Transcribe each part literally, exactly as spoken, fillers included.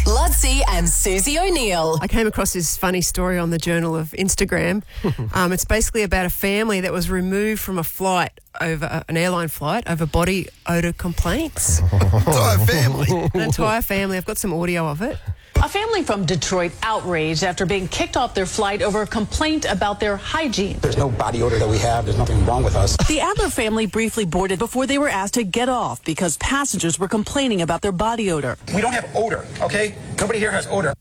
Ludsey and Susie O'Neill. I came across this funny story on the Journal of Instagram. um, it's basically about a family that was removed from a flight over uh, an airline flight over body odour complaints. Entire family. An entire family. I've got some audio of it. A family from Detroit outraged after being kicked off their flight over a complaint about their hygiene. There's no body odor that we have. There's nothing wrong with us. The Adler family briefly boarded before they were asked to get off because passengers were complaining about their body odor. We don't have odor, okay? Nobody here has odor.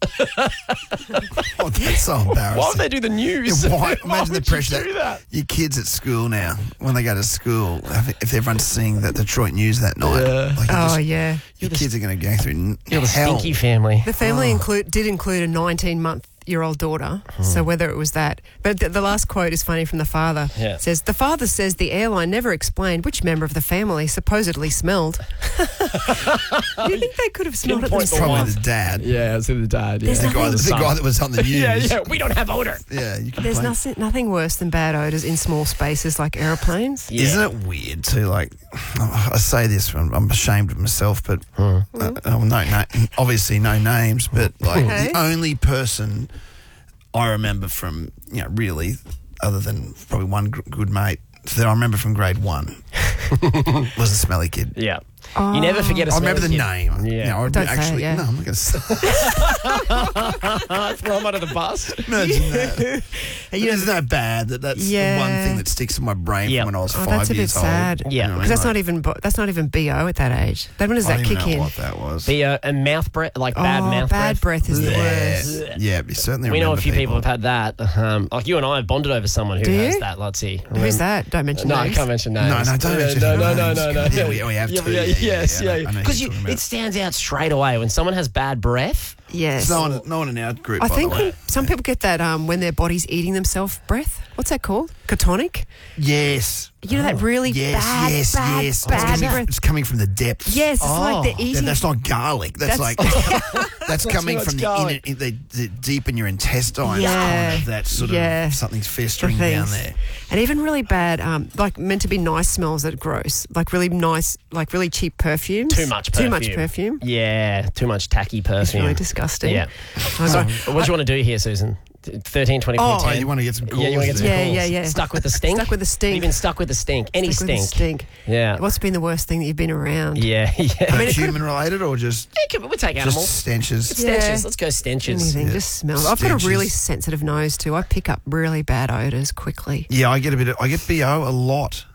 Oh, that's so embarrassing. Why would they do the news? Yeah, why? Why Imagine the would you pressure do that, that? your kids at school now, when they go to school, if everyone's seeing the Detroit news that night, Yeah. like you Oh, just- yeah. your kids are going to go through n- You're the hell. stinky family. The family include did include a nineteen-month-year-old daughter, so whether it was that. But the, the last quote is funny from the father. Yeah. It says, the father says the airline never explained which member of the family supposedly smelled. Do you think they could have smelled it Pinpoint the themselves? Probably the dad. Yeah, it's the dad. There's The guy, the Son. guy that was on the news. Yeah, yeah. We don't have odor. Yeah, you can There's blame- nothing, nothing worse than bad odours in small spaces like aeroplanes. Yeah. Isn't it weird too? Like, I say this, I'm, I'm ashamed of myself, but uh, oh, no, no, obviously no names, but like Okay. the only person I remember from, you know, really, other than probably one g- good mate that I remember from grade one was the smelly kid. Yeah. You never forget a I remember the smelly kid. name. Yeah. You know, I Don't say it, actually, yeah. no, I'm not going to say. Throw him under the bus. Imagine that. You know, it's no bad that that's Yeah. the one thing that sticks in my brain Yeah. from when I was Oh, five that's a bit years old. sad. Yeah. You know what I Because that's mean? not even bo- that's not even B O at that age. Then when does Like, that I don't kick even in? know what that was. The uh, and mouth breath, like bad oh, mouth bad breath. breath is the yeah, worst. yeah, you certainly We know a remember few people have had that. Um, like you and I have bonded over someone who Do has you? that, Ludsey. Who's that? Don't mention No, I names. can't mention names. No, no, don't Yeah, mention no, no, names. no, no, no. Yeah, we- we have yeah, to. Yeah, Yeah, yeah, yes, yeah, I yeah. know who Because you're talking about. it stands out straight away when someone has bad breath. Yes. It's no one, no one in our group, I by think the way. when some people get that um, when their body's eating themselves breath. What's that called? Catonic? Yes. You know that really Yes, bad, yes, bad, yes. bad it's, coming, breath? it's coming from the depths. Yes, it's Oh. like they're Yeah, eating. that's not garlic. That's, That's- like that's coming much from the, garlic. inner, in the, the deep in your intestines. Yeah. Kind of that sort Yeah. of something's the festering down things. there. And even really bad, um, like meant to be nice smells that are gross. Like really nice, like really cheap perfumes. Too much Too perfume. much perfume. Yeah, too much tacky perfume. It's really disgusting. Yeah. I'm So, not- what do you want to do here, Susan? thirteen, twenty, Oh, Oh, you want to get some calls? Yeah, you want to get some Yeah, calls. yeah, yeah. Stuck with the stink? Stuck with the stink. You've been stuck with the stink. Any Stuck with the stink. stink. Yeah. What's been the worst thing that you've been around? Yeah, yeah. Like mean, it could- human related or just Yeah, come on, we'll take animals. just stenches? Yeah. Stenches. Let's go stenches. Anything, Yeah. just smell. I've got a really Stenches. sensitive nose too. I pick up really bad odours quickly. Yeah, I get a bit. Of, I get B O a lot.